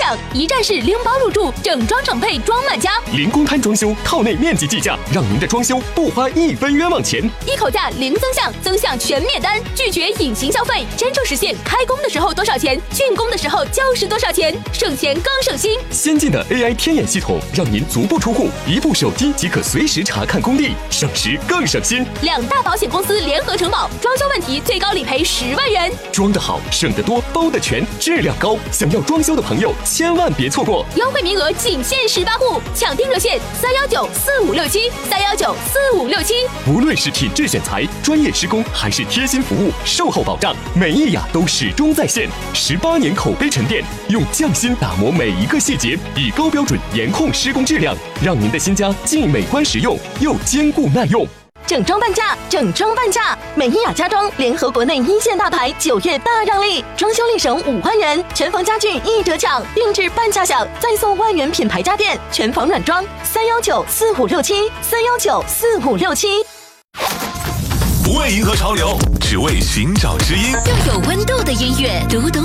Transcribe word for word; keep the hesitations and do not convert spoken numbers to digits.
享，一站式拎包入住，整装整配装满家。 零公摊装修，套内面积计价，让您的装修不花一分冤枉钱。 一口价零增项，增项全免单，拒绝隐形消费，真正实现开工的时候多少钱，竣工的时候就是多少钱，省钱更省心。 先进的 A I 天眼系统，让您足不出户，一部手机即可随时查看工地，省时更省心。 两大保险公司联合承保，装修问题最高理赔十万元。 装得好，省得多，包得全，质量高。想要装修的朋友，千万别错过， 优惠名额仅限十八户，抢订热线三幺九四五六七三幺九四五六七。 无论是品质选材、专业施工，还是贴心服务、售后保障，美意雅都始终在线。十八年口碑沉淀，用匠心打磨每一个细节，以高标准严控施工质量，让您的新家既美观实用，又坚固耐用。 整装半价，整装半价！美伊雅家装联合国内一线大牌，九月大让利，装修立省五万元，全房家具一折抢，定制半价享，再送万元品牌家电，全房软装。三幺九四五六七，三幺九四五六七。 不为迎合潮流，只为寻找知音， 更有温度的音乐，读懂